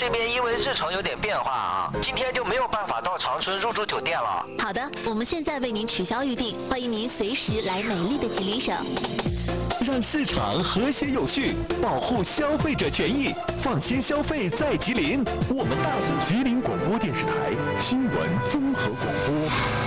这边因为日程有点变化啊，今天就没有办法到长春入住酒店了。 好的，我们现在为您取消预订，欢迎您随时来美丽的吉林省。 让市场和谐有序，保护消费者权益，放心消费在吉林。我们大吉林广播电视台新闻综合广播。